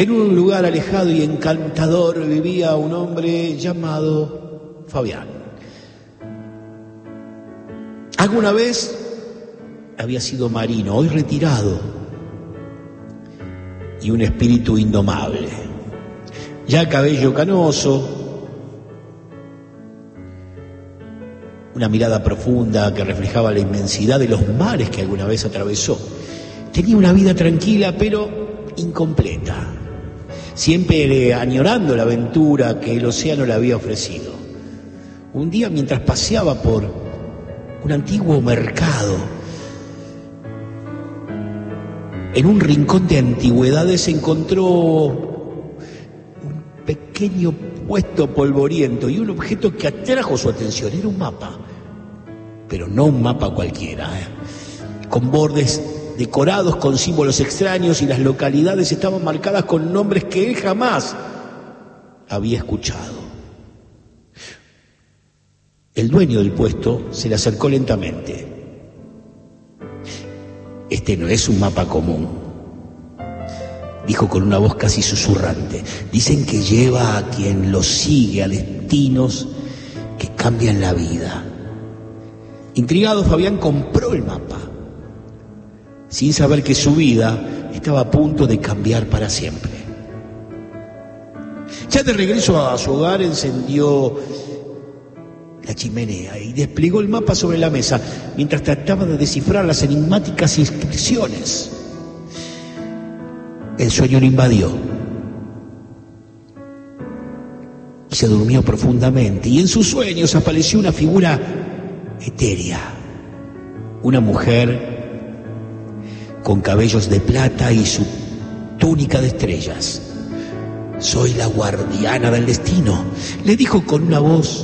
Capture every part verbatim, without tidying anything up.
En un lugar alejado y encantador vivía un hombre llamado Fabián. Alguna vez había sido marino, hoy retirado, y un espíritu indomable. Ya cabello canoso, una mirada profunda que reflejaba la inmensidad de los mares que alguna vez atravesó. Tenía una vida tranquila pero incompleta, siempre añorando la aventura que el océano le había ofrecido. Un día, mientras paseaba por un antiguo mercado, en un rincón de antigüedades encontró un pequeño puesto polvoriento y un objeto que atrajo su atención. Era un mapa, pero no un mapa cualquiera, ¿eh? Con bordes decorados con símbolos extraños, y las localidades estaban marcadas con nombres que él jamás había escuchado. El dueño del puesto se le acercó lentamente. Este no es un mapa común, dijo con una voz casi susurrante. Dicen que lleva a quien lo sigue a destinos que cambian la vida. Intrigado, Fabián compró el mapa, sin saber que su vida estaba a punto de cambiar para siempre. Ya de regreso a su hogar, encendió la chimenea y desplegó el mapa sobre la mesa mientras trataba de descifrar las enigmáticas inscripciones. El sueño lo invadió y se durmió profundamente, y en sus sueños apareció una figura etérea, una mujer con cabellos de plata y su túnica de estrellas. Soy la guardiana del destino, le dijo con una voz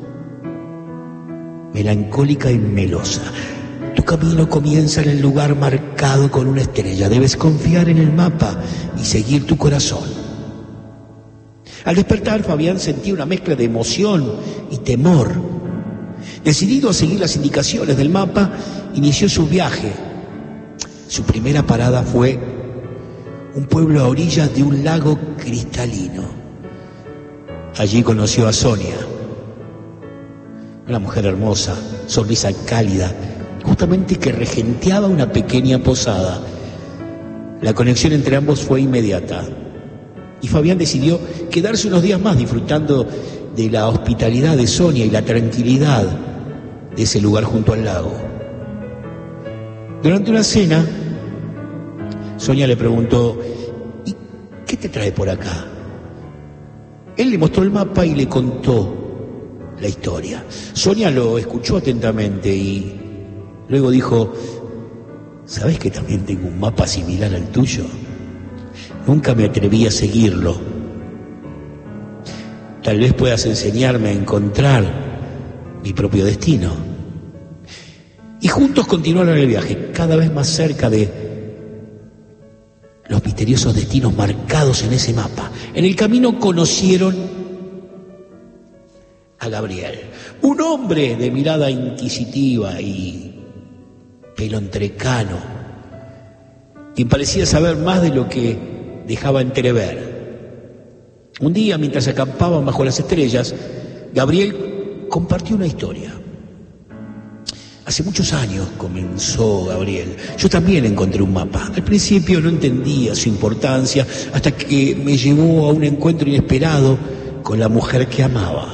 melancólica y melosa. Tu camino comienza en el lugar marcado con una estrella. Debes confiar en el mapa y seguir tu corazón. Al despertar, Fabián sentía una mezcla de emoción y temor. Decidido a seguir las indicaciones del mapa, inició su viaje. Su primera parada fue un pueblo a orillas de un lago cristalino. Allí conoció a Sonia, una mujer hermosa, sonrisa cálida, justamente que regenteaba una pequeña posada. La conexión entre ambos fue inmediata, y Fabián decidió quedarse unos días más disfrutando de la hospitalidad de Sonia y la tranquilidad de ese lugar junto al lago. Durante una cena, Sonia le preguntó: ¿y qué te trae por acá? Él le mostró el mapa y le contó la historia. Sonia lo escuchó atentamente y luego dijo: ¿sabes que también tengo un mapa similar al tuyo? Nunca me atreví a seguirlo. Tal vez puedas enseñarme a encontrar mi propio destino. Y juntos continuaron el viaje, cada vez más cerca de los misteriosos destinos marcados en ese mapa. En el camino conocieron a Gabriel, un hombre de mirada inquisitiva y pelo entrecano, quien parecía saber más de lo que dejaba entrever. Un día, mientras acampaban bajo las estrellas, Gabriel compartió una historia. Hace muchos años, comenzó Gabriel, yo también encontré un mapa. Al principio no entendía su importancia hasta que me llevó a un encuentro inesperado con la mujer que amaba.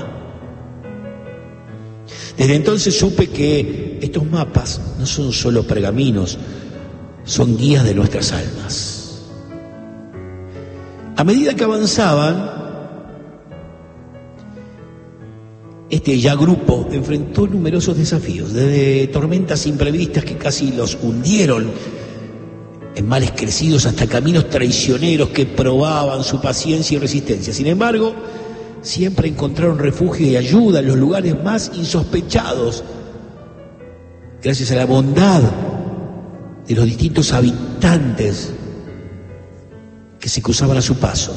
Desde entonces supe que estos mapas no son solo pergaminos, son guías de nuestras almas. A medida que avanzaban, este ya grupo enfrentó numerosos desafíos, desde tormentas imprevistas que casi los hundieron en males crecidos hasta caminos traicioneros que probaban su paciencia y resistencia. Sin embargo, siempre encontraron refugio y ayuda en los lugares más insospechados, gracias a la bondad de los distintos habitantes que se cruzaban a su paso.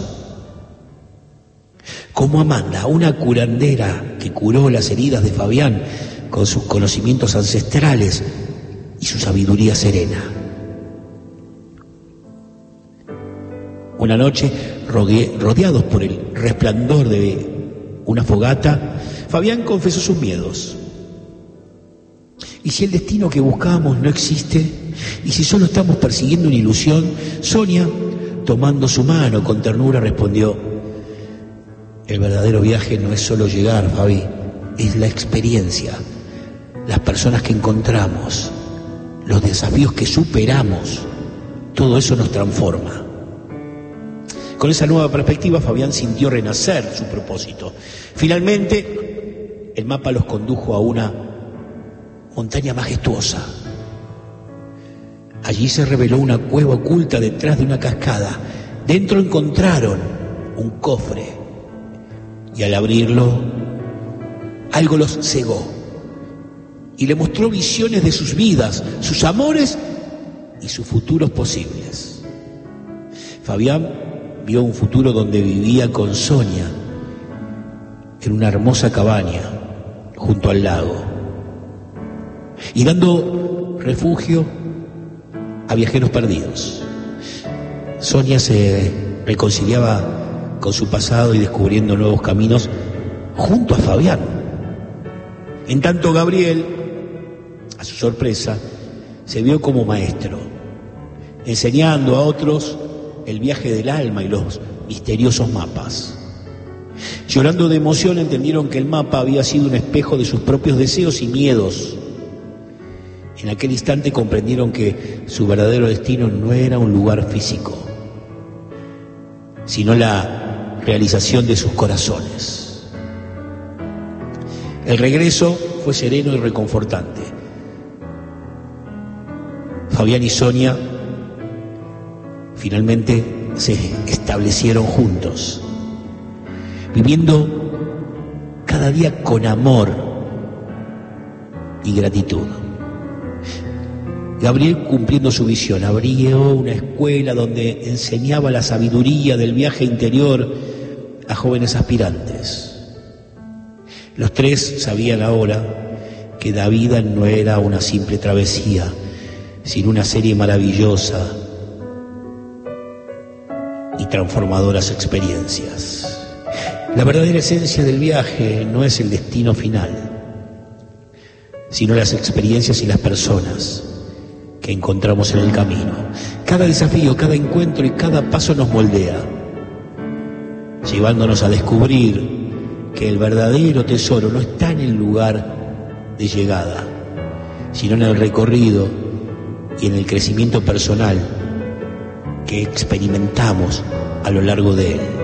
Como Amanda, una curandera que curó las heridas de Fabián con sus conocimientos ancestrales y su sabiduría serena. Una noche, rodeados por el resplandor de una fogata, Fabián confesó sus miedos. ¿Y si el destino que buscamos no existe? ¿Y si solo estamos persiguiendo una ilusión? Sonia, tomando su mano con ternura, respondió: el verdadero viaje no es solo llegar, Fabi, es la experiencia, las personas que encontramos, los desafíos que superamos, todo eso nos transforma. Con esa nueva perspectiva, Fabián sintió renacer su propósito. Finalmente, el mapa los condujo a una montaña majestuosa. Allí se reveló una cueva oculta detrás de una cascada. Dentro encontraron un cofre y al abrirlo, algo los cegó y le mostró visiones de sus vidas, sus amores y sus futuros posibles. Fabián vio un futuro donde vivía con Sonia en una hermosa cabaña junto al lago y dando refugio a viajeros perdidos. Sonia se reconciliaba con su pasado y descubriendo nuevos caminos junto a Fabián. En tanto, Gabriel, a su sorpresa, se vio como maestro, enseñando a otros el viaje del alma y los misteriosos mapas. Llorando de emoción, entendieron que el mapa había sido un espejo de sus propios deseos y miedos. En aquel instante comprendieron que su verdadero destino no era un lugar físico, sino la realización de sus corazones. El regreso fue sereno y reconfortante. Fabián y Sonia finalmente se establecieron juntos, viviendo cada día con amor y gratitud. Gabriel, cumpliendo su visión, abrió una escuela donde enseñaba la sabiduría del viaje interior a jóvenes aspirantes. Los tres sabían ahora que la vida no era una simple travesía, sino una serie maravillosa y transformadoras experiencias. La verdadera esencia del viaje no es el destino final, sino las experiencias y las personas que encontramos en el camino. Cada desafío, cada encuentro y cada paso nos moldea, llevándonos a descubrir que el verdadero tesoro no está en el lugar de llegada, sino en el recorrido y en el crecimiento personal que experimentamos a lo largo de él.